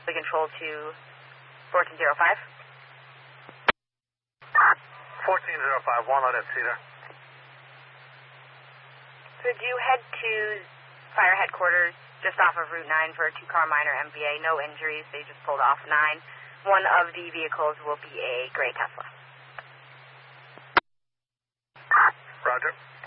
We control to 1405. 1405, Walnut at Cedar. Could you head to fire headquarters just off of Route 9 for a 2-car minor MVA? No injuries. They just pulled off 9. One of the vehicles will be a gray Tesla. Roger.